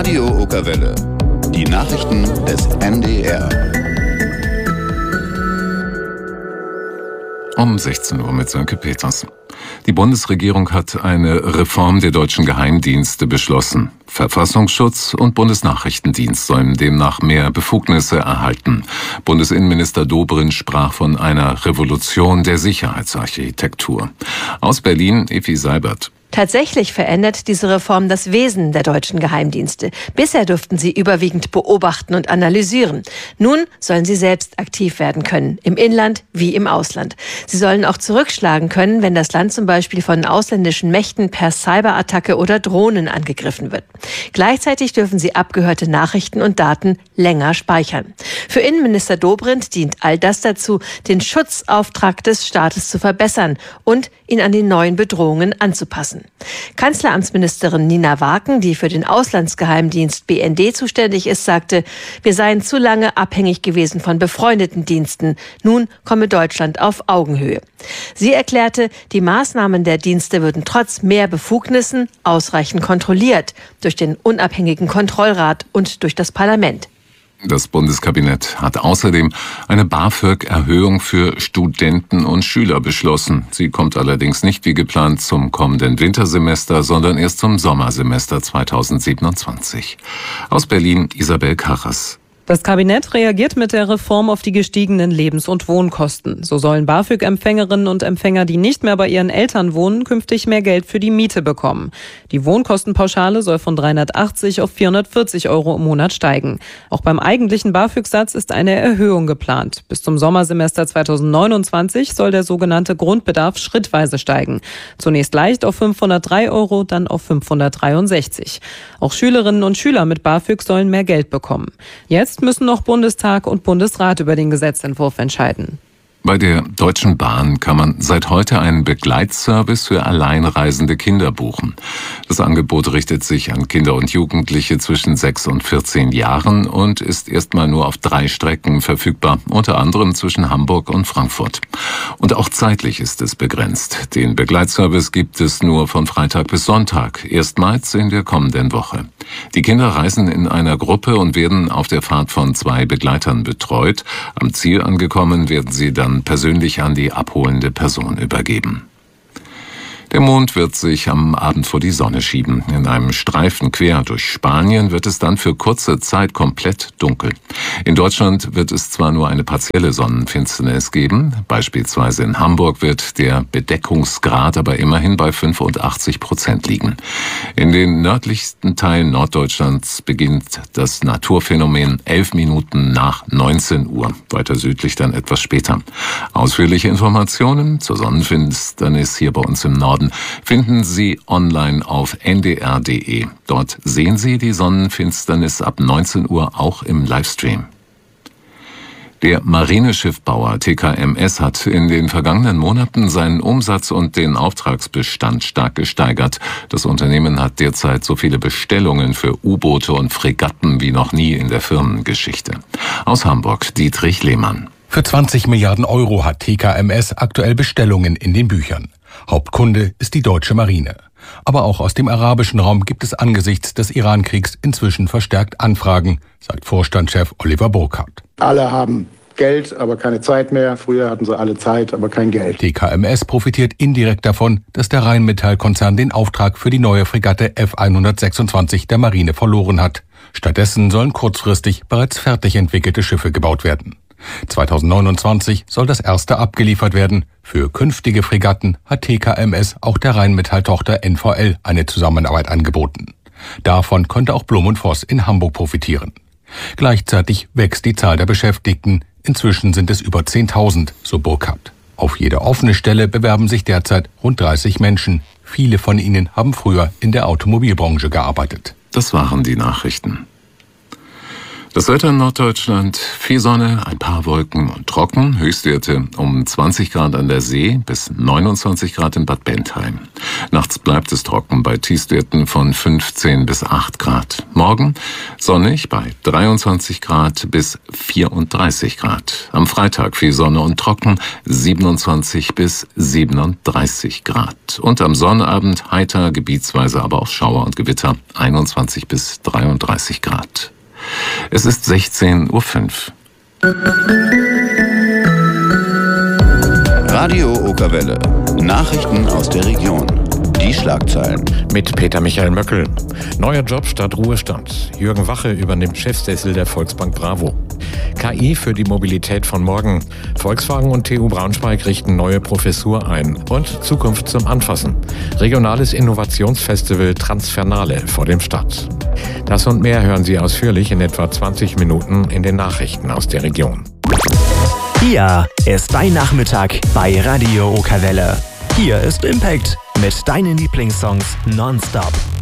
Radio Okerwelle. Die Nachrichten des NDR. Um 16 Uhr mit Sönke Peters. Die Bundesregierung hat eine Reform der deutschen Geheimdienste beschlossen. Verfassungsschutz und Bundesnachrichtendienst sollen demnach mehr Befugnisse erhalten. Bundesinnenminister Dobrindt sprach von einer Revolution der Sicherheitsarchitektur. Aus Berlin, Effi Seibert. Tatsächlich verändert diese Reform das Wesen der deutschen Geheimdienste. Bisher durften sie überwiegend beobachten und analysieren. Nun sollen sie selbst aktiv werden können, im Inland wie im Ausland. Sie sollen auch zurückschlagen können, wenn das Land zum Beispiel von ausländischen Mächten per Cyberattacke oder Drohnen angegriffen wird. Gleichzeitig dürfen sie abgehörte Nachrichten und Daten länger speichern. Für Innenminister Dobrindt dient all das dazu, den Schutzauftrag des Staates zu verbessern und ihn an die neuen Bedrohungen anzupassen. Kanzleramtsministerin Nina Waken, die für den Auslandsgeheimdienst BND zuständig ist, sagte, wir seien zu lange abhängig gewesen von befreundeten Diensten. Nun komme Deutschland auf Augenhöhe. Sie erklärte, die Maßnahmen der Dienste würden trotz mehr Befugnissen ausreichend kontrolliert durch den unabhängigen Kontrollrat und durch das Parlament. Das Bundeskabinett hat außerdem eine BAföG-Erhöhung für Studenten und Schüler beschlossen. Sie kommt allerdings nicht wie geplant zum kommenden Wintersemester, sondern erst zum Sommersemester 2027. Aus Berlin, Isabel Karras. Das Kabinett reagiert mit der Reform auf die gestiegenen Lebens- und Wohnkosten. So sollen BAföG-Empfängerinnen und Empfänger, die nicht mehr bei ihren Eltern wohnen, künftig mehr Geld für die Miete bekommen. Die Wohnkostenpauschale soll von 380 auf 440 € im Monat steigen. Auch beim eigentlichen BAföG-Satz ist eine Erhöhung geplant. Bis zum Sommersemester 2029 soll der sogenannte Grundbedarf schrittweise steigen. Zunächst leicht auf 503 €, dann auf 563. Auch Schülerinnen und Schüler mit BAföG sollen mehr Geld bekommen. Jetzt müssen noch Bundestag und Bundesrat über den Gesetzentwurf entscheiden. Bei der Deutschen Bahn kann man seit heute einen Begleitservice für alleinreisende Kinder buchen. Das Angebot richtet sich an Kinder und Jugendliche zwischen 6 und 14 Jahren und ist erstmal nur auf 3 Strecken verfügbar, unter anderem zwischen Hamburg und Frankfurt. Und auch zeitlich ist es begrenzt. Den Begleitservice gibt es nur von Freitag bis Sonntag, erstmals in der kommenden Woche. Die Kinder reisen in einer Gruppe und werden auf der Fahrt von 2 Begleitern betreut. Am Ziel angekommen werden sie dann persönlich an die abholende Person übergeben. Der Mond wird sich am Abend vor die Sonne schieben. In einem Streifen quer durch Spanien wird es dann für kurze Zeit komplett dunkel. In Deutschland wird es zwar nur eine partielle Sonnenfinsternis geben, beispielsweise in Hamburg wird der Bedeckungsgrad aber immerhin bei 85% liegen. In den nördlichsten Teilen Norddeutschlands beginnt das Naturphänomen 11 Minuten nach 19 Uhr, weiter südlich dann etwas später. Ausführliche Informationen zur Sonnenfinsternis hier bei uns im Norden finden Sie online auf ndr.de. Dort sehen Sie die Sonnenfinsternis ab 19 Uhr auch im Livestream. Der Marineschiffbauer TKMS hat in den vergangenen Monaten seinen Umsatz und den Auftragsbestand stark gesteigert. Das Unternehmen hat derzeit so viele Bestellungen für U-Boote und Fregatten wie noch nie in der Firmengeschichte. Aus Hamburg, Dietrich Lehmann. Für 20 Milliarden € hat TKMS aktuell Bestellungen in den Büchern. Hauptkunde ist die deutsche Marine. Aber auch aus dem arabischen Raum gibt es angesichts des Iran-Kriegs inzwischen verstärkt Anfragen, sagt Vorstandschef Oliver Burkhardt. Alle haben Geld, aber keine Zeit mehr. Früher hatten sie alle Zeit, aber kein Geld. TKMS profitiert indirekt davon, dass der Rheinmetall-Konzern den Auftrag für die neue Fregatte F126 der Marine verloren hat. Stattdessen sollen kurzfristig bereits fertig entwickelte Schiffe gebaut werden. 2029 soll das erste abgeliefert werden. Für künftige Fregatten hat TKMS auch der Rheinmetall-Tochter NVL eine Zusammenarbeit angeboten. Davon konnte auch Blom & Voss in Hamburg profitieren. Gleichzeitig wächst die Zahl der Beschäftigten. Inzwischen sind es über 10.000, so Burkhardt. Auf jede offene Stelle bewerben sich derzeit rund 30 Menschen. Viele von ihnen haben früher in der Automobilbranche gearbeitet. Das waren die Nachrichten. Das Wetter in Norddeutschland: viel Sonne, ein paar Wolken und trocken. Höchstwerte um 20 Grad an der See bis 29 Grad in Bad Bentheim. Nachts bleibt es trocken bei Tiefstwerten von 15 bis 8 Grad. Morgen sonnig bei 23 Grad bis 34 Grad. Am Freitag viel Sonne und trocken, 27 bis 37 Grad. Und am Sonnabend heiter, gebietsweise aber auch Schauer und Gewitter, 21 bis 33 Grad. Es ist 16:05 Uhr. Radio Okerwelle. Nachrichten aus der Region. Die Schlagzeilen. Mit Peter Michael Möckel. Neuer Job statt Ruhestand. Jürgen Wache übernimmt Chefsessel der Volksbank Bravo. KI für die Mobilität von morgen. Volkswagen und TU Braunschweig richten neue Professur ein. Und Zukunft zum Anfassen. Regionales Innovationsfestival Transfernale vor dem Start. Das und mehr hören Sie ausführlich in etwa 20 Minuten in den Nachrichten aus der Region. Hier ist dein Nachmittag bei Radio Okerwelle. Hier ist Impact mit deinen Lieblingssongs nonstop.